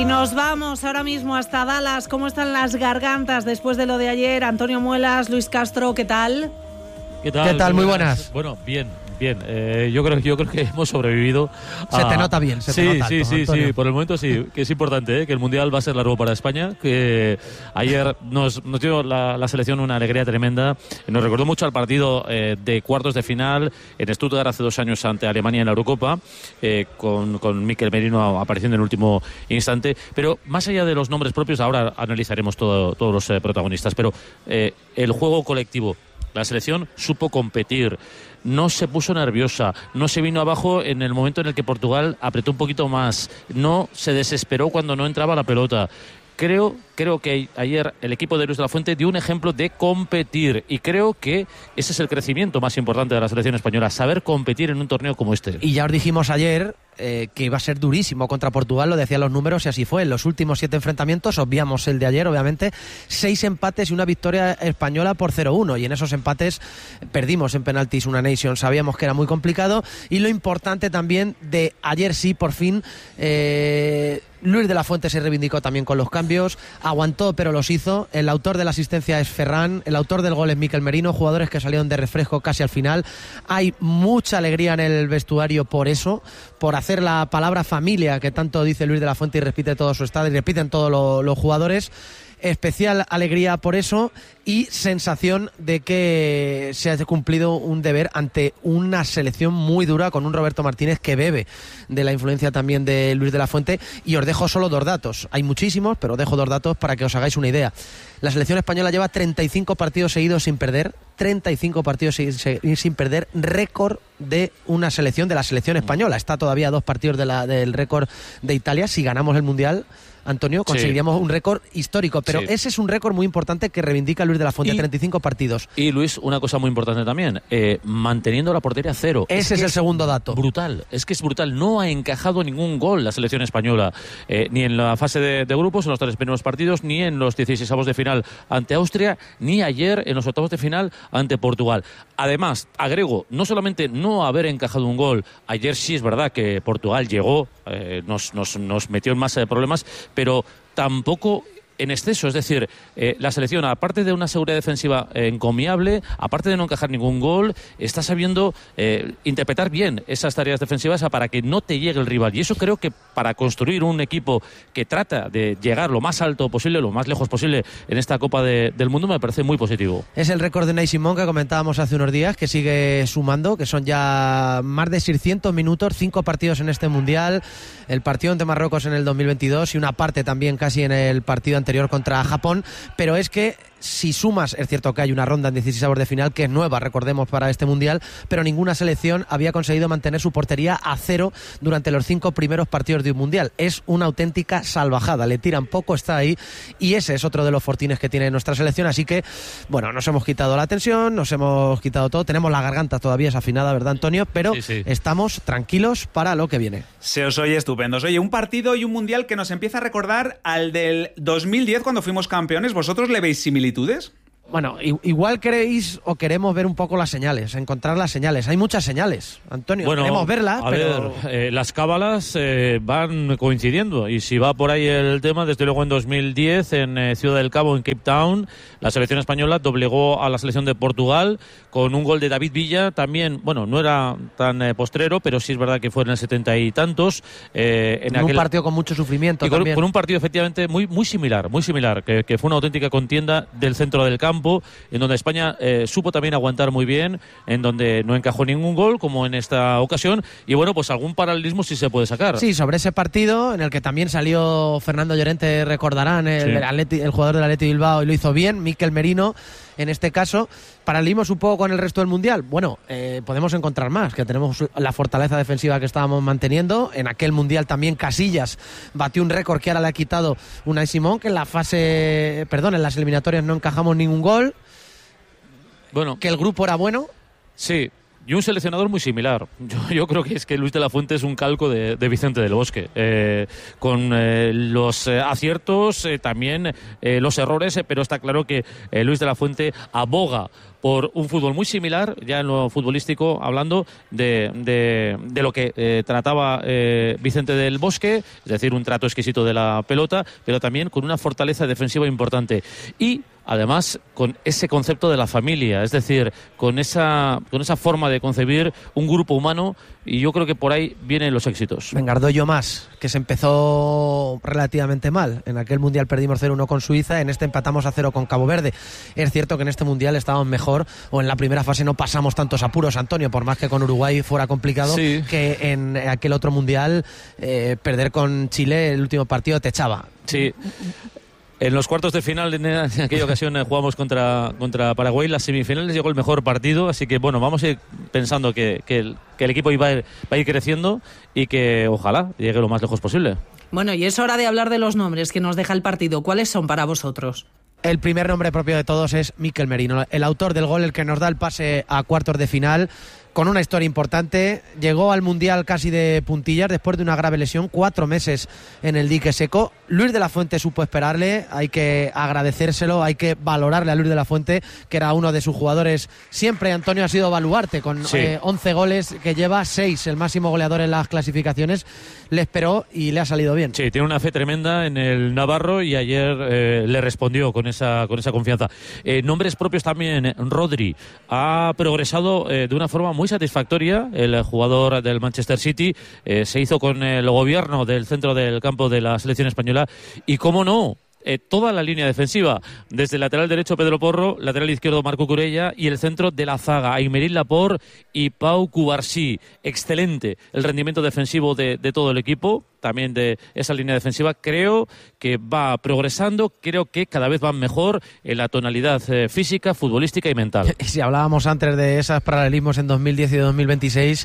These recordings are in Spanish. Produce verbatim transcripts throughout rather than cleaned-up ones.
Y nos vamos ahora mismo hasta Dallas. ¿Cómo están las gargantas después de lo de ayer? Antonio Muelas, Luis Castro, ¿qué tal? ¿Qué tal? ¿Qué tal? Muy buenas. Bueno, bien, bien. Eh, yo creo yo creo que hemos sobrevivido. A... Se te nota bien, se sí, te nota sí, alto, sí, Antonio. sí. Por el momento sí, que es importante, ¿eh? Que el mundial va a ser largo para España. Que ayer nos, nos dio la, la selección una alegría tremenda. Nos recordó mucho al partido eh, de cuartos de final en Stuttgart hace dos años ante Alemania en la Eurocopa, eh, con, con Mikel Merino apareciendo en el último instante. Pero más allá de los nombres propios, ahora analizaremos todo, todos los eh, protagonistas. Pero eh, el juego colectivo. La selección supo competir, no se puso nerviosa, no se vino abajo en el momento en el que Portugal apretó un poquito más, no se desesperó cuando no entraba la pelota. Creo, creo que ayer el equipo de Luis de la Fuente dio un ejemplo de competir y creo que ese es el crecimiento más importante de la selección española, saber competir en un torneo como este. Y ya os dijimos ayer eh, que iba a ser durísimo contra Portugal, lo decían los números y así fue. En los últimos siete enfrentamientos, obviamos el de ayer, obviamente, seis empates y una victoria española por cero uno. Y en esos empates perdimos en penaltis una Nation, sabíamos que era muy complicado. Y lo importante también de ayer sí, por fin... Eh, Luis de la Fuente se reivindicó también con los cambios, aguantó pero los hizo. El autor de la asistencia es Ferran, el autor del gol es Mikel Merino, jugadores que salieron de refresco casi al final. Hay mucha alegría en el vestuario por eso, por hacer la palabra familia que tanto dice Luis de la Fuente y repite todo su estado y repiten todos lo, los jugadores. Especial alegría por eso y sensación de que se ha cumplido un deber ante una selección muy dura con un Roberto Martínez que bebe de la influencia también de Luis de la Fuente. Y os dejo solo dos datos, hay muchísimos, pero os dejo dos datos para que os hagáis una idea. La selección española lleva treinta y cinco partidos seguidos sin perder, treinta y cinco partidos sin, sin perder, récord de una selección, de la selección española. Está todavía a dos partidos de la, del récord de Italia. Si ganamos el Mundial, Antonio, conseguiríamos sí. un récord histórico, pero sí. ese es un récord muy importante que reivindica Luis de la Fuente, y, treinta y cinco partidos. Y Luis, una cosa muy importante también, eh, manteniendo la portería cero. Ese es, es el es segundo dato. Brutal, es que es brutal, no ha encajado ningún gol la selección española, eh, ni en la fase de, de grupos, en los tres primeros partidos, ni en los dieciseisavos de final ante Austria, ni ayer en los octavos de final ante Portugal. Además, agrego, no solamente no haber encajado un gol, ayer sí es verdad que Portugal llegó, eh, nos, nos, nos metió en masa de problemas, pero tampoco en exceso, es decir, eh, la selección, aparte de una seguridad defensiva eh, encomiable, aparte de no encajar ningún gol, está sabiendo eh, interpretar bien esas tareas defensivas para que no te llegue el rival. Y eso creo que para construir un equipo que trata de llegar lo más alto posible, lo más lejos posible en esta Copa de, del Mundo, me parece muy positivo. Es el récord de Unai Simón que comentábamos hace unos días, que sigue sumando, que son ya más de seiscientos minutos, cinco partidos en este Mundial, el partido ante Marruecos en el dos mil veintidós y una parte también casi en el partido anterior contra Japón, pero es que si sumas, es cierto que hay una ronda en dieciseisavos de final que es nueva, recordemos, para este Mundial, pero ninguna selección había conseguido mantener su portería a cero durante los cinco primeros partidos de un Mundial. Es una auténtica salvajada, le tiran poco, está ahí, y ese es otro de los fortines que tiene nuestra selección, así que, bueno, nos hemos quitado la tensión, nos hemos quitado todo, tenemos la garganta todavía desafinada, ¿verdad, Antonio? Pero sí, sí. estamos tranquilos para lo que viene. Se os oye estupendos. Oye, un partido y un Mundial que nos empieza a recordar al del dos mil diez cuando fuimos campeones. ¿Vosotros le veis similitudes? Bueno, igual queréis o queremos ver un poco las señales, encontrar las señales. Hay muchas señales, Antonio, bueno, queremos verlas, a pero... ver, eh, las cábalas eh, van coincidiendo y si va por ahí el tema, desde luego en dos mil diez en eh, Ciudad del Cabo, en Cape Town, la selección española doblegó a la selección de Portugal con un gol de David Villa, también, bueno, no era tan eh, postrero, pero sí es verdad que fue en el setenta y tantos. Eh, en en aquel... un partido con mucho sufrimiento y con, también. con un partido efectivamente muy, muy similar, muy similar, que, que fue una auténtica contienda del centro del campo, en donde España eh, supo también aguantar muy bien, en donde no encajó ningún gol, como en esta ocasión, y bueno, pues algún paralelismo sí se puede sacar. Sí, sobre ese partido, en el que también salió Fernando Llorente, recordarán, el, sí. el, Atleti, el jugador del Atleti Bilbao, y lo hizo bien, Mikel Merino, en este caso. Paralelismos un poco con el resto del Mundial. Bueno, eh, podemos encontrar más, que tenemos la fortaleza defensiva que estábamos manteniendo. En aquel Mundial también Casillas batió un récord que ahora le ha quitado Unai Simón, que en la fase, perdón, en las eliminatorias no encajamos ningún gol. Bueno, que el grupo era bueno. Sí. Y un seleccionador muy similar. Yo, yo creo que es que Luis de la Fuente es un calco de, de Vicente del Bosque. Eh, con eh, los eh, aciertos, eh, también eh, los errores, eh, pero está claro que eh, Luis de la Fuente aboga por un fútbol muy similar, ya en lo futbolístico, hablando de, de, de lo que eh, trataba eh, Vicente del Bosque, es decir, un trato exquisito de la pelota, pero también con una fortaleza defensiva importante. Y además con ese concepto de la familia, es decir, con esa, con esa forma de concebir un grupo humano, y yo creo que por ahí vienen los éxitos. Venga, Ardollo más, que se empezó relativamente mal. En aquel Mundial perdimos cero uno con Suiza, en este empatamos a cero con Cabo Verde. Es cierto que en este Mundial estábamos mejor, o en la primera fase no pasamos tantos apuros, Antonio, por más que con Uruguay fuera complicado, sí, que en aquel otro Mundial eh, perder con Chile el último partido te echaba. Sí. En los cuartos de final, en aquella ocasión, jugamos contra, contra Paraguay. Las semifinales llegó el mejor partido, así que bueno, vamos a ir pensando que, que, el, que el equipo iba a, ir, va a ir creciendo y que ojalá llegue lo más lejos posible. Bueno, y es hora de hablar de los nombres que nos deja el partido. ¿Cuáles son para vosotros? El primer nombre propio de todos es Mikel Merino, el autor del gol, el que nos da el pase a cuartos de final, con una historia importante. Llegó al Mundial casi de puntillas después de una grave lesión, cuatro meses en el dique seco. Luis de la Fuente supo esperarle, hay que agradecérselo, hay que valorarle a Luis de la Fuente, que era uno de sus jugadores. Siempre Antonio ha sido baluarte, con sí. eh, once goles que lleva, seis, el máximo goleador en las clasificaciones. Le esperó y le ha salido bien. Sí, tiene una fe tremenda en el Navarro y ayer eh, le respondió con esa, con esa confianza. Eh, nombres propios también, Rodri ha progresado eh, de una forma muy satisfactoria. El jugador del Manchester City eh, se hizo con el gobierno del centro del campo de la selección española y, cómo no, Eh, toda la línea defensiva, desde el lateral derecho Pedro Porro, lateral izquierdo Marco Curella y el centro de la zaga Aymeric Laporte y Pau Cubarsí. Excelente el rendimiento defensivo de, de todo el equipo, también de esa línea defensiva. Creo que va progresando, creo que cada vez van mejor en la tonalidad eh, física, futbolística y mental. Y si hablábamos antes de esos paralelismos en dos mil diez y dos mil veintiséis,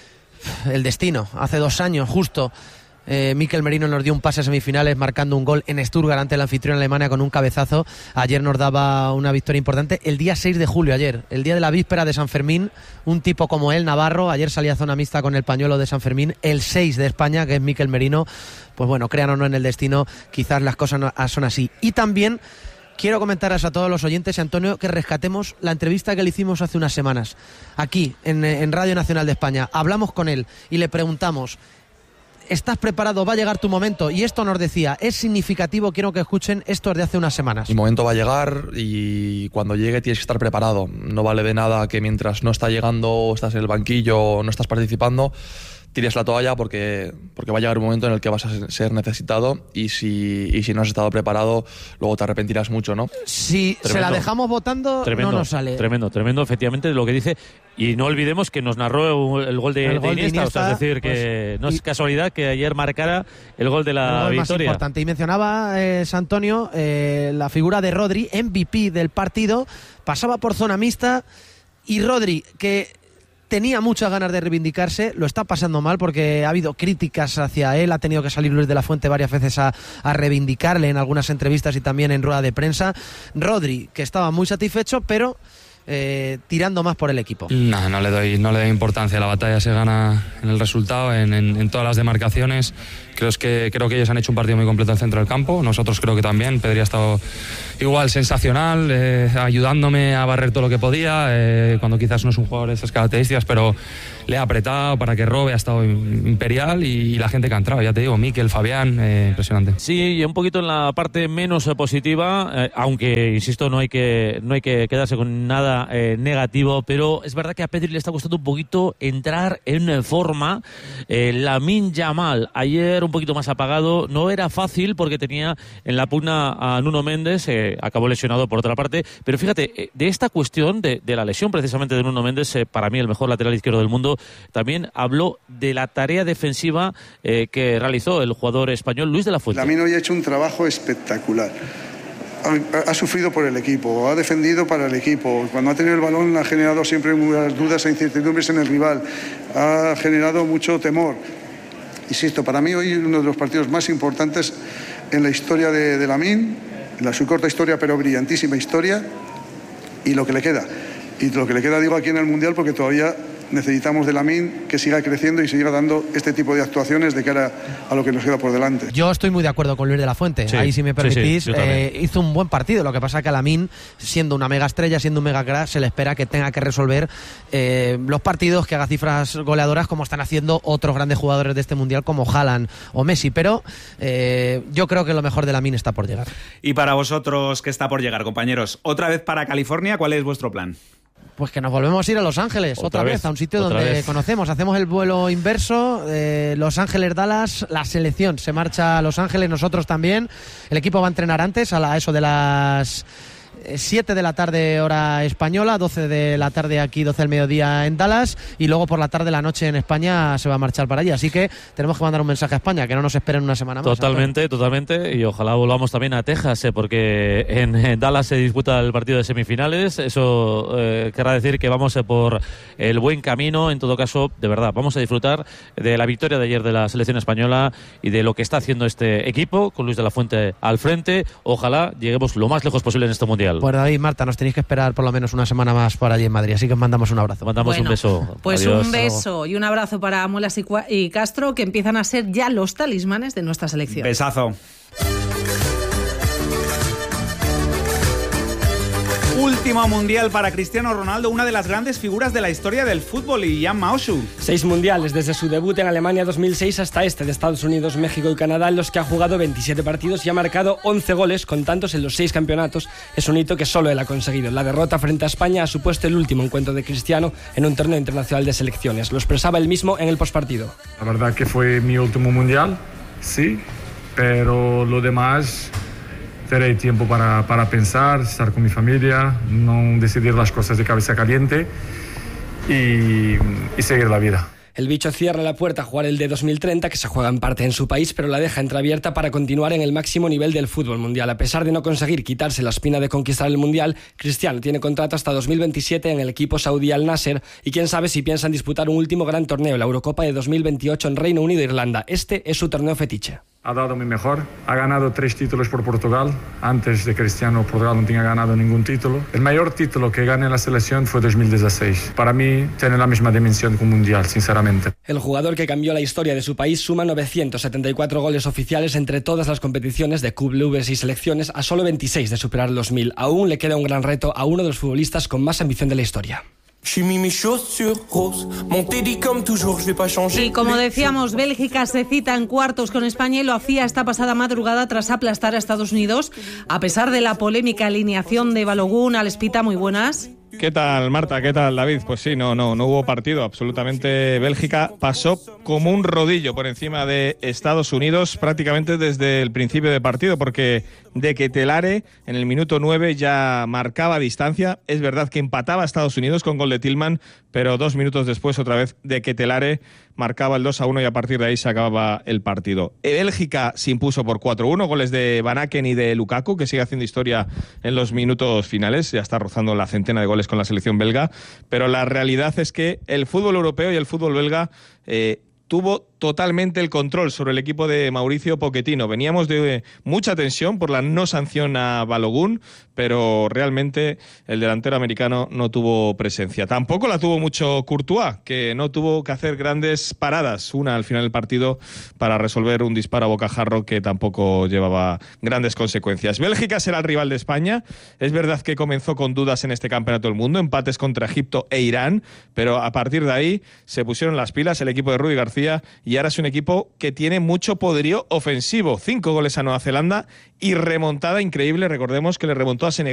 el destino, hace dos años justo, Eh, Mikel Merino nos dio un pase a semifinales marcando un gol en Stuttgart ante la anfitriona Alemania con un cabezazo. Ayer nos daba una victoria importante. El día seis de julio, ayer, el día de la víspera de San Fermín, un tipo como él, Navarro, ayer salía a zona mixta con el pañuelo de San Fermín, el seis de España, que es Mikel Merino. Pues bueno, crean o no en el destino, quizás las cosas no, son así. Y también quiero comentarles a todos los oyentes, Antonio, que rescatemos la entrevista que le hicimos hace unas semanas aquí en, en Radio Nacional de España. Hablamos con él y le preguntamos: ¿estás preparado? ¿Va a llegar tu momento? Y esto nos decía, es significativo, quiero que escuchen esto de hace unas semanas. Mi momento va a llegar y cuando llegue tienes que estar preparado. No vale de nada que mientras no está llegando, estás en el banquillo, no estás participando, tires la toalla, porque, porque va a llegar un momento en el que vas a ser necesitado y si, y si no has estado preparado, luego te arrepentirás mucho, ¿no? Si tremendo. Se la dejamos votando, tremendo, no nos sale. Tremendo, tremendo, efectivamente, lo que dice. Y no olvidemos que nos narró el gol de, el gol de, Iniesta, de Iniesta, o sea, es decir, que pues, no es casualidad que ayer marcara el gol de la el gol victoria. Más importante. Y mencionaba eh, Antonio eh, la figura de Rodri, M V P del partido, pasaba por zona mixta y Rodri, que tenía muchas ganas de reivindicarse, lo está pasando mal porque ha habido críticas hacia él, ha tenido que salir Luis de la Fuente varias veces a, a reivindicarle en algunas entrevistas y también en rueda de prensa. Rodri, que estaba muy satisfecho, pero Eh, tirando más por el equipo. No, no le doy, no le doy importancia. La batalla se gana en el resultado, en, en, en todas las demarcaciones. Creo que, creo que ellos han hecho un partido muy completo en el centro del campo. Nosotros creo que también. Pedri ha estado igual sensacional, eh, ayudándome a barrer todo lo que podía, eh, cuando quizás no es un jugador de esas características, pero le ha apretado para que robe, ha estado imperial y, y la gente que ha entrado, ya te digo, Mikel, Fabián, eh, impresionante. Sí, y un poquito en la parte menos positiva, eh, aunque, insisto, no hay que, no hay que quedarse con nada eh, negativo, pero es verdad que a Pedri le está costando un poquito entrar en forma. Eh, Lamine Yamal, ayer un poquito más apagado, no era fácil porque tenía en la pugna a Nuno Méndez, eh, acabó lesionado por otra parte, pero fíjate, eh, de esta cuestión, de, de la lesión precisamente de Nuno Méndez, eh, para mí el mejor lateral izquierdo del mundo, también habló de la tarea defensiva eh, que realizó el jugador español Luis de la Fuente. Lamine hoy ha hecho un trabajo espectacular. Ha, ha sufrido por el equipo, ha defendido para el equipo. Cuando ha tenido el balón ha generado siempre muchas dudas e incertidumbres en el rival. Ha generado mucho temor. Insisto, para mí hoy uno de los partidos más importantes en la historia de, de Lamine, en la su corta historia pero brillantísima historia, y lo que le queda. Y lo que le queda digo aquí en el Mundial porque todavía necesitamos de Lamine que siga creciendo y siga dando este tipo de actuaciones de cara a lo que nos queda por delante. Yo estoy muy de acuerdo con Luis de la Fuente, sí, ahí si me permitís, sí, sí, eh, hizo un buen partido, lo que pasa que a Lamine, siendo una mega estrella, siendo un mega crack, se le espera que tenga que resolver eh, los partidos, que haga cifras goleadoras como están haciendo otros grandes jugadores de este mundial como Haaland o Messi, pero eh, yo creo que lo mejor de Lamine está por llegar. Y para vosotros, ¿qué está por llegar, compañeros? Otra vez para California, ¿cuál es vuestro plan? Pues que nos volvemos a ir a Los Ángeles, otra, Otra vez, vez, a un sitio otra donde vez. conocemos. Hacemos el vuelo inverso, eh, Los Ángeles-Dallas, la selección se marcha a Los Ángeles, nosotros también. El equipo va a entrenar antes, a la, eso de las siete de la tarde hora española, doce de la tarde aquí, doce del mediodía en Dallas, y luego por la tarde, la noche en España se va a marchar para allí. Así que tenemos que mandar un mensaje a España, que no nos esperen una semana más. Totalmente, Antonio. totalmente, y ojalá volvamos también a Texas, eh, porque en, en Dallas se disputa el partido de semifinales. Eso eh, querrá decir que vamos eh, por el buen camino. En todo caso, de verdad, vamos a disfrutar de la victoria de ayer de la selección española y de lo que está haciendo este equipo, con Luis de la Fuente al frente. Ojalá lleguemos lo más lejos posible en este mundial. Pues David, Marta, nos tenéis que esperar por lo menos una semana más por allí en Madrid, así que os mandamos un abrazo. Mandamos Bueno, un beso. Pues Adiós. un beso y un abrazo para Muelas y, Cua- y Castro, que empiezan a ser ya los talismanes de nuestra selección. Besazo. Último mundial para Cristiano Ronaldo, una de las grandes figuras de la historia del fútbol, y Jan Maoshu. Seis mundiales desde su debut en Alemania dos mil seis hasta este de Estados Unidos, México y Canadá, en los que ha jugado veintisiete partidos y ha marcado once goles, con tantos en los seis campeonatos. Es un hito que solo él ha conseguido. La derrota frente a España ha supuesto el último encuentro de Cristiano en un torneo internacional de selecciones. Lo expresaba él mismo en el postpartido. La verdad que fue mi último mundial, sí, pero lo demás daré tiempo para, para pensar, estar con mi familia, no decidir las cosas de cabeza caliente y, y seguir la vida. El bicho cierra la puerta a jugar el de dos mil treinta, que se juega en parte en su país, pero la deja entreabierta para continuar en el máximo nivel del fútbol mundial. A pesar de no conseguir quitarse la espina de conquistar el mundial, Cristiano tiene contrato hasta dos mil veintisiete en el equipo saudí Al Nasser, y quién sabe si piensan disputar un último gran torneo, la Eurocopa de dos mil veintiocho en Reino Unido e Irlanda. Este es su torneo fetiche. Ha dado mi mejor, ha ganado tres títulos por Portugal. Antes de Cristiano, Portugal no tenía ganado ningún título. El mayor título que gané en la selección fue dos mil dieciséis. Para mí tiene la misma dimensión que un mundial, sinceramente. El jugador que cambió la historia de su país suma novecientos setenta y cuatro goles oficiales entre todas las competiciones de clubes y selecciones, a solo veintiséis de superar los mil. Aún le queda un gran reto a uno de los futbolistas con más ambición de la historia. Y como decíamos, Bélgica se cita en cuartos con España y lo hacía esta pasada madrugada tras aplastar a Estados Unidos. A pesar de la polémica alineación de Balogun, Alespita, muy buenas. ¿Qué tal, Marta? ¿Qué tal, David? Pues sí, no, no, no hubo partido. Absolutamente. Bélgica pasó como un rodillo por encima de Estados Unidos prácticamente desde el principio del partido, porque De Ketelaere en el minuto nueve ya marcaba distancia. Es verdad que empataba a Estados Unidos con gol de Tillman, pero dos minutos después otra vez De Ketelaere marcaba el dos a uno y a partir de ahí se acababa el partido. Bélgica se impuso por cuatro uno, goles de Van Aken y de Lukaku, que sigue haciendo historia en los minutos finales, ya está rozando la centena de goles con la selección belga, pero la realidad es que el fútbol europeo y el fútbol belga eh, tuvo totalmente el control sobre el equipo de Mauricio Pochettino. Veníamos de mucha tensión por la no sanción a Balogun, pero realmente el delantero americano no tuvo presencia. Tampoco la tuvo mucho Courtois, que no tuvo que hacer grandes paradas, una al final del partido para resolver un disparo a bocajarro que tampoco llevaba grandes consecuencias. Bélgica será el rival de España. Es verdad que comenzó con dudas en este campeonato del mundo, empates contra Egipto e Irán, pero a partir de ahí se pusieron las pilas el equipo de Rudi García y ahora es un equipo que tiene mucho poderío ofensivo. Cinco goles a Nueva Zelanda y remontada increíble. Recordemos que le remontó a Senegal